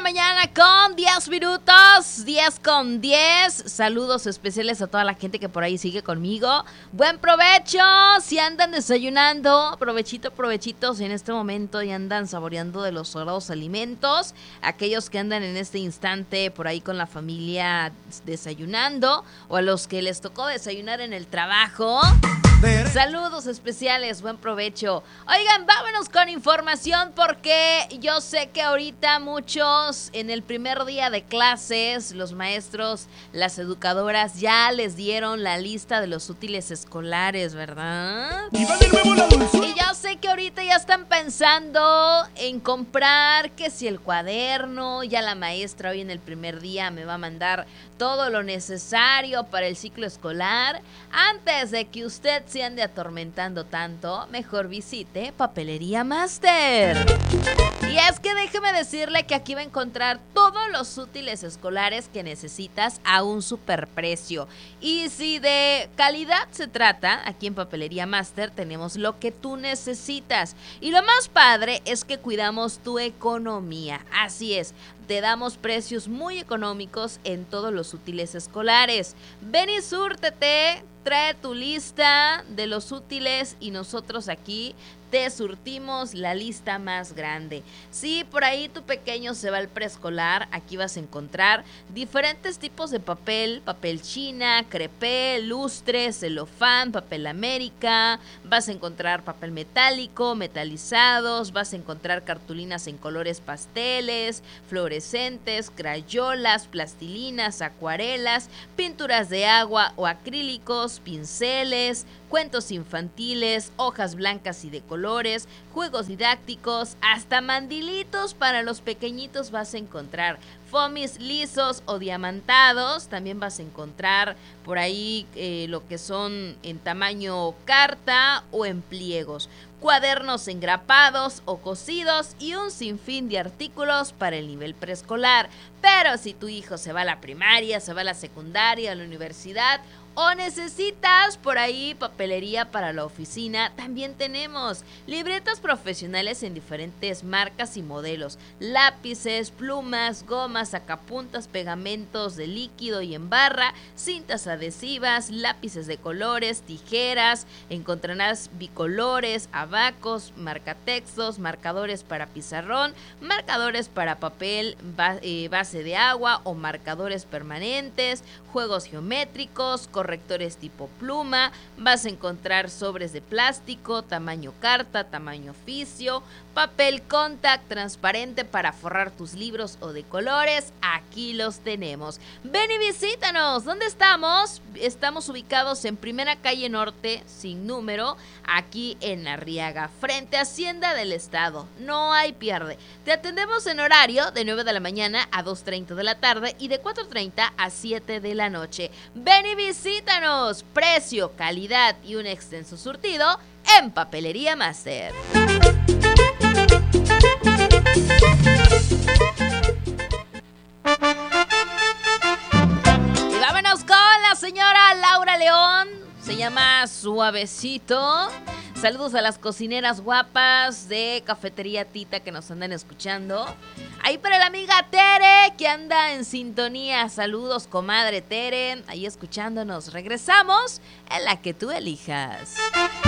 mañana con 10 minutos, 10 con 10. Saludos especiales a toda la gente que por ahí sigue conmigo. Buen provecho, si andan desayunando, provechitos en este momento y andan saboreando de los sagrados alimentos. Aquellos que andan en este instante por ahí con la familia desayunando o a los que les tocó desayunar en el trabajo. Saludos especiales, buen provecho. Oigan, vámonos con información porque yo sé que ahorita muchos en el primer día de clases, los maestros, las educadoras ya les dieron la lista de los útiles escolares, ¿verdad? Y yo sé que ahorita ya están pensando en comprar que si el cuaderno, ya la maestra hoy en el primer día me va a mandar todo lo necesario para el ciclo escolar. Antes de que usted se ande atormentando tanto, mejor visite Papelería Master. Y es que déjeme decirle que aquí va a encontrar todos los útiles escolares que necesitas a un superprecio. Y si de calidad se trata, aquí en Papelería Master tenemos lo que tú necesitas. Y lo más padre es que cuidamos tu economía. Así es, te damos precios muy económicos en todos los útiles escolares. Ven y súrtete, trae tu lista de los útiles y nosotros aquí te surtimos la lista más grande. Si por ahí tu pequeño se va al preescolar, aquí vas a encontrar diferentes tipos de papel, papel china, crepé, lustre, celofán, papel América, vas a encontrar papel metálico, metalizados, vas a encontrar cartulinas en colores pasteles, fluorescentes, crayolas, plastilinas, acuarelas, pinturas de agua o acrílicos, pinceles, cuentos infantiles, hojas blancas y de colores, juegos didácticos, hasta mandilitos para los pequeñitos vas a encontrar. Fomis lisos o diamantados, también vas a encontrar por ahí lo que son en tamaño carta o en pliegos. Cuadernos engrapados o cosidos y un sinfín de artículos para el nivel preescolar. Pero si tu hijo se va a la primaria, se va a la secundaria, a la universidad o necesitas por ahí papelería para la oficina, también tenemos libretas profesionales en diferentes marcas y modelos, lápices, plumas, gomas, sacapuntas, pegamentos de líquido y en barra, cintas adhesivas, lápices de colores, tijeras, encontrarás bicolores, abacos, marcatextos, marcadores para pizarrón, marcadores para papel, base de agua o marcadores permanentes, juegos geométricos, correctores tipo pluma, vas a encontrar sobres de plástico, tamaño carta, tamaño oficio, papel contact transparente para forrar tus libros o de colores, aquí los tenemos. Ven y visítanos, ¿dónde estamos? Estamos ubicados en Primera Calle Norte, sin número, aquí en Arriaga, frente a Hacienda del Estado, no hay pierde. Te atendemos en horario de 9 de la mañana a 2:30 de la tarde y de 4:30 a 7 de la noche. Ven y visítanos, precio, calidad y un extenso surtido en Papelería Master. Y vámonos con la señora Laura León, se llama Suavecito. Saludos a las cocineras guapas de Cafetería Tita que nos andan escuchando. Ahí para la amiga Tere que anda en sintonía. Saludos, comadre Tere, ahí escuchándonos. Regresamos en la que tú elijas.